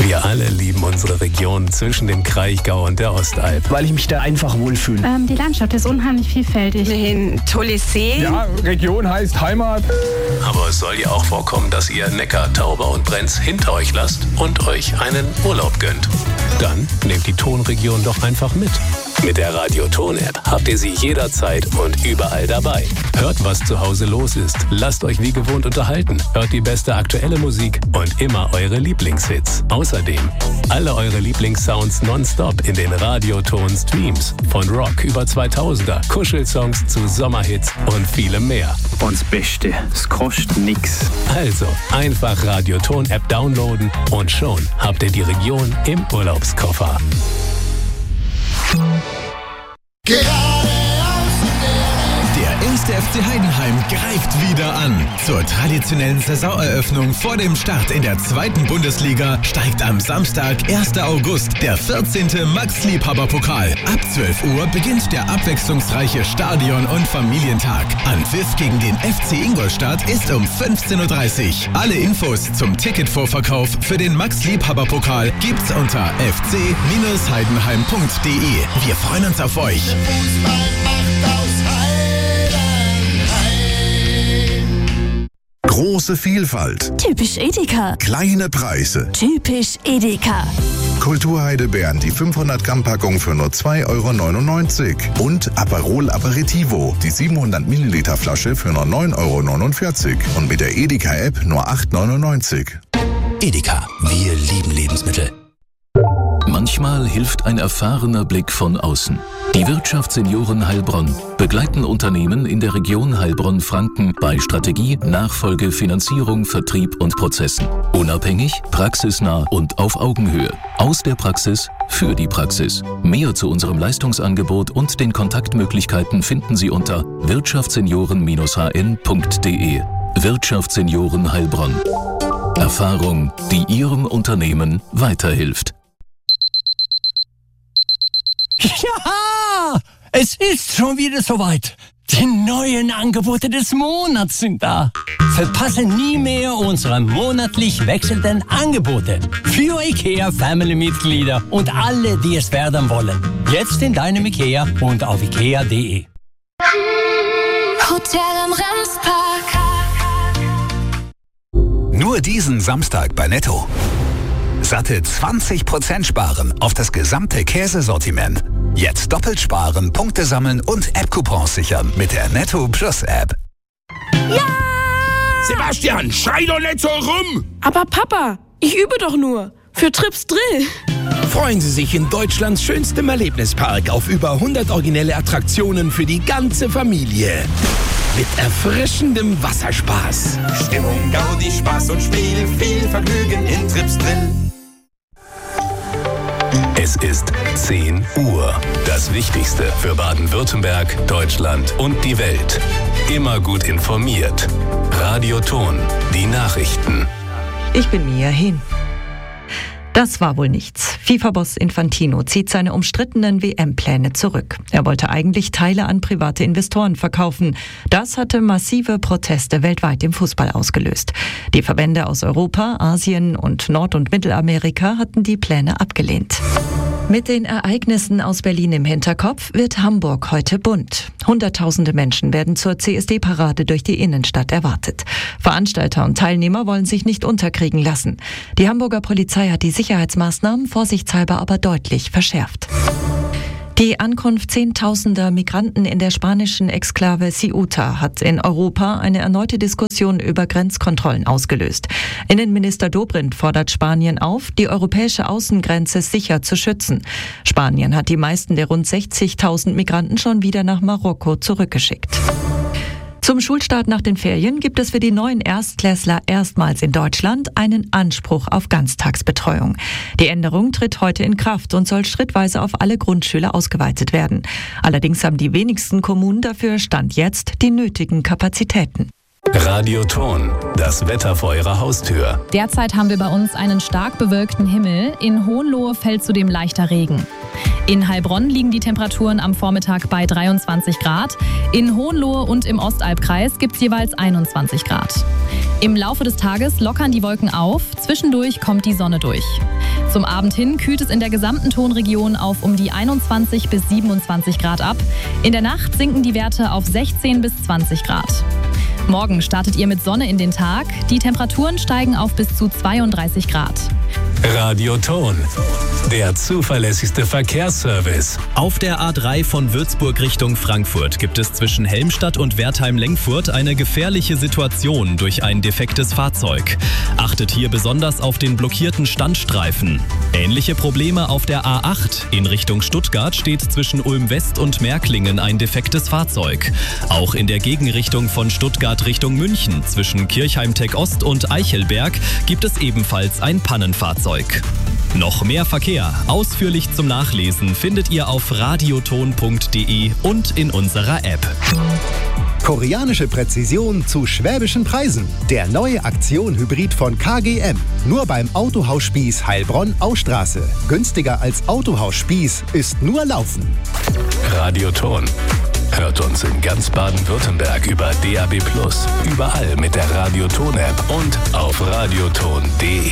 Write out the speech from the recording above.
Wir alle lieben unsere Region zwischen dem Kraichgau und der Ostalb. Weil ich mich da einfach wohlfühle. Die Landschaft ist unheimlich vielfältig. Ein tolles See. Ja, Region heißt Heimat. Aber es soll ja auch vorkommen, dass ihr Neckar, Tauber und Brenz hinter euch lasst und euch einen Urlaub gönnt. Dann nehmt die Tonregion doch einfach mit. Mit der Radio-Ton-App habt ihr sie jederzeit und überall dabei. Hört, was zu Hause los ist. Lasst euch wie gewohnt unterhalten. Hört die beste aktuelle Musik und immer eure Lieblingshits. Außerdem alle eure Lieblingssounds nonstop in den Radio-Ton-Streams. Von Rock über 2000er, Kuschelsongs zu Sommerhits und vielem mehr. Und das Beste, es kostet nix. Also einfach Radio-Ton-App downloaden und schon habt ihr die Region im Urlaubskoffer. Der 1. FC Heidenheim greift wieder an. Zur traditionellen Saisoneröffnung vor dem Start in der 2. Bundesliga steigt am Samstag, 1. August, der 14. Max-Liebhaber-Pokal. Ab 12 Uhr beginnt der abwechslungsreiche Stadion- und Familientag. Anpfiff gegen den FC Ingolstadt ist um 15.30 Uhr. Alle Infos zum Ticketvorverkauf für den Max-Liebhaber-Pokal gibt's unter fc-heidenheim.de. Wir freuen uns auf euch. Große Vielfalt. Typisch Edeka. Kleine Preise. Typisch Edeka. Kulturheidebeeren, die 500 Gramm Packung für nur 2,99 € und Aperol Aperitivo, die 700 Milliliter Flasche für nur 9,49 € und mit der Edeka App nur 8,99 €. Edeka, wir lieben Lebensmittel. Manchmal hilft ein erfahrener Blick von außen. Die Wirtschaftssenioren Heilbronn begleiten Unternehmen in der Region Heilbronn-Franken bei Strategie, Nachfolge, Finanzierung, Vertrieb und Prozessen. Unabhängig, praxisnah und auf Augenhöhe. Aus der Praxis für die Praxis. Mehr zu unserem Leistungsangebot und den Kontaktmöglichkeiten finden Sie unter wirtschaftssenioren-hn.de. Wirtschaftssenioren Heilbronn. Erfahrung, die Ihrem Unternehmen weiterhilft. Ja, es ist schon wieder soweit. Die neuen Angebote des Monats sind da. Verpasse nie mehr unsere monatlich wechselnden Angebote für IKEA-Family-Mitglieder und alle, die es werden wollen. Jetzt in deinem IKEA und auf ikea.de. Hotel am Remspark. Nur diesen Samstag bei Netto. Satte 20% sparen auf das gesamte Käsesortiment. Jetzt doppelt sparen, Punkte sammeln und App-Coupons sichern mit der Netto Plus App. Ja! Sebastian, schrei doch nicht so rum! Aber Papa, ich übe doch nur. Für Trips Drill. Freuen Sie sich in Deutschlands schönstem Erlebnispark auf über 100 originelle Attraktionen für die ganze Familie. Mit erfrischendem Wasserspaß. Stimmung, Gaudi, Spaß und Spiel, viel Vergnügen in Trips Drill. Es ist 10 Uhr. Das Wichtigste für Baden-Württemberg, Deutschland und die Welt. Immer gut informiert. Radio Ton, die Nachrichten. Ich bin Mia Hin. Das war wohl nichts. FIFA-Boss Infantino zieht seine umstrittenen WM-Pläne zurück. Er wollte eigentlich Teile an private Investoren verkaufen. Das hatte massive Proteste weltweit im Fußball ausgelöst. Die Verbände aus Europa, Asien und Nord- und Mittelamerika hatten die Pläne abgelehnt. Mit den Ereignissen aus Berlin im Hinterkopf wird Hamburg heute bunt. Hunderttausende Menschen werden zur CSD-Parade durch die Innenstadt erwartet. Veranstalter und Teilnehmer wollen sich nicht unterkriegen lassen. Die Hamburger Polizei hat die Sicherheitsmaßnahmen vorsichtshalber aber deutlich verschärft. Die Ankunft zehntausender Migranten in der spanischen Exklave Ceuta hat in Europa eine erneute Diskussion über Grenzkontrollen ausgelöst. Innenminister Dobrindt fordert Spanien auf, die europäische Außengrenze sicher zu schützen. Spanien hat die meisten der rund 60.000 Migranten schon wieder nach Marokko zurückgeschickt. Zum Schulstart nach den Ferien gibt es für die neuen Erstklässler erstmals in Deutschland einen Anspruch auf Ganztagsbetreuung. Die Änderung tritt heute in Kraft und soll schrittweise auf alle Grundschüler ausgeweitet werden. Allerdings haben die wenigsten Kommunen dafür Stand jetzt die nötigen Kapazitäten. Radio Ton, das Wetter vor Ihrer Haustür. Derzeit haben wir bei uns einen stark bewölkten Himmel. In Hohenlohe fällt zudem leichter Regen. In Heilbronn liegen die Temperaturen am Vormittag bei 23 Grad. In Hohenlohe und im Ostalbkreis gibt es jeweils 21 Grad. Im Laufe des Tages lockern die Wolken auf. Zwischendurch kommt die Sonne durch. Zum Abend hin kühlt es in der gesamten Tonregion auf um die 21 bis 27 Grad ab. In der Nacht sinken die Werte auf 16 bis 20 Grad. Morgen startet ihr mit Sonne in den Tag. Die Temperaturen steigen auf bis zu 32 Grad. Radio Ton, der zuverlässigste Verkehrsservice. Auf der A3 von Würzburg Richtung Frankfurt gibt es zwischen Helmstadt und Wertheim-Lengfurt eine gefährliche Situation durch ein defektes Fahrzeug. Achtet hier besonders auf den blockierten Standstreifen. Ähnliche Probleme auf der A8. In Richtung Stuttgart steht zwischen Ulm-West und Märklingen ein defektes Fahrzeug. Auch in der Gegenrichtung von Stuttgart Richtung München zwischen Kirchheim-Tech-Ost und Eichelberg gibt es ebenfalls ein Pannenfahrzeug. Noch mehr Verkehr, ausführlich zum Nachlesen, findet ihr auf radioton.de und in unserer App. Koreanische Präzision zu schwäbischen Preisen. Der neue Aktion-Hybrid von KGM. Nur beim Autohaus Spieß Heilbronn-Austraße. Günstiger als Autohaus Spieß ist nur Laufen. Radio Ton. Hört uns in ganz Baden-Württemberg über DAB+, überall mit der Radio Ton App und auf radioton.de.